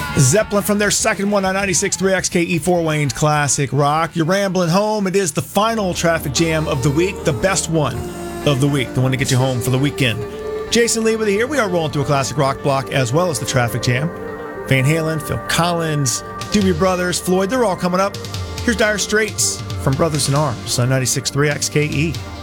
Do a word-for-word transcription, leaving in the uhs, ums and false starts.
Zeppelin from their second one on ninety-six point three X K E Fort Wayne's Classic Rock. You're rambling home. It is the final traffic jam of the week, the best one of the week, the one to get you home for the weekend. Jason Lee with you here. We are rolling through a classic rock block as well as the traffic jam. Van Halen, Phil Collins, Doobie Brothers, Floyd, they're all coming up. Here's Dire Straits from Brothers in Arms on ninety-six point three X K E.